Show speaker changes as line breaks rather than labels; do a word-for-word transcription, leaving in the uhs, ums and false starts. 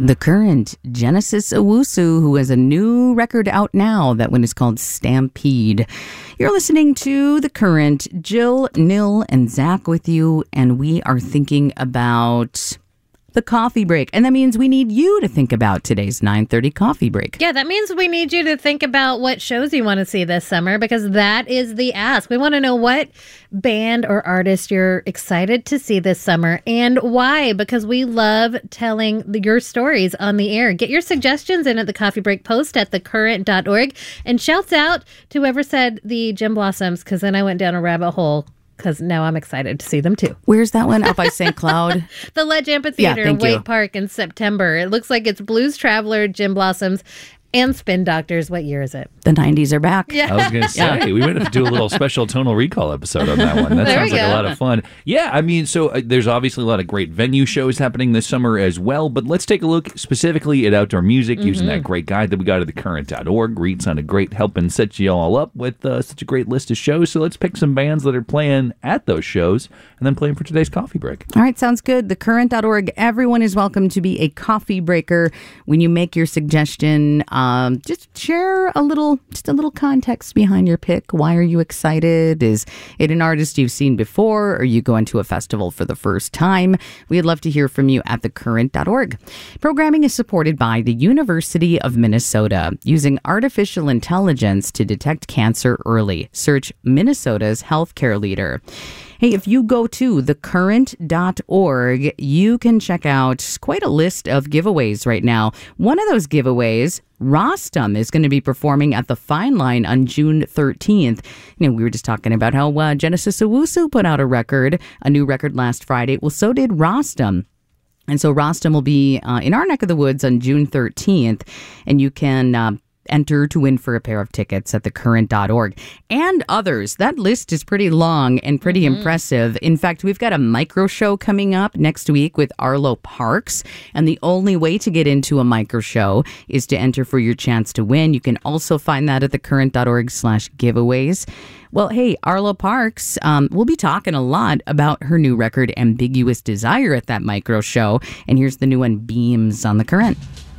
The Current, Genesis Owusu, who has a new record out now. That one is called Stampede. You're listening to The Current. Jill, Nil, and Zach with you, and we are thinking about the coffee break. And that means we need you to think about today's nine thirty coffee break.
Yeah, that means we need you to think about what shows you want to see this summer, because that is the ask. We want to know what band or artist you're excited to see this summer and why, because we love telling the, your stories on the air. Get your suggestions in at the coffee break post at the current dot org, and shouts out to whoever said the Gin Blossoms, because then I went down a rabbit hole. Because now I'm excited to see them too.
Where's that one? Up by Saint Cloud?
The Ledge Amphitheater
yeah,
in Waite
you.
Park in September. It looks like it's Blues Traveler, Gin Blossoms, and Spin Doctors. What year is it?
The nineties are back.
Yeah.
I was going to say, yeah. we might have to do a little special tonal recall episode on that one. That
There
sounds
we
like
go.
a lot of fun. Yeah, I mean, so uh, there's obviously a lot of great venue shows happening this summer as well, but let's take a look specifically at outdoor music mm-hmm. using that great guide that we got at the current dot org. Reed sounded great helping set you all up with uh, such a great list of shows, so let's pick some bands that are playing at those shows and then playing for today's coffee break.
All right, sounds good. the current dot org. Everyone is welcome to be a coffee breaker. When you make your suggestion, um, just share a little, just a little context behind your pick. Why are you excited? Is it an artist you've seen before? Or are you going to a festival for the first time? We'd love to hear from you at the current dot org. Programming is supported by the University of Minnesota, using artificial intelligence to detect cancer early. Search Minnesota's healthcare leader. Hey, if you go to the current dot org, you can check out quite a list of giveaways right now. One of those giveaways, Rostam, is going to be performing at the Fine Line on June thirteenth. You know, we were just talking about how uh, Genesis Owusu put out a record, a new record last Friday. Well, so did Rostam. And so Rostam will be uh, in our neck of the woods on June thirteenth, and you can Uh, enter to win for a pair of tickets at the current dot org and others. That list is pretty long and pretty mm-hmm. impressive. In fact, we've got a micro show coming up next week with Arlo Parks, and the only way to get into a micro show is to enter for your chance to win. You can also find that at the current dot org slash giveaways. Well, hey, Arlo Parks, um, we'll be talking a lot about her new record, Ambiguous Desire, at that micro show. And here's the new one, Beams, on The Current.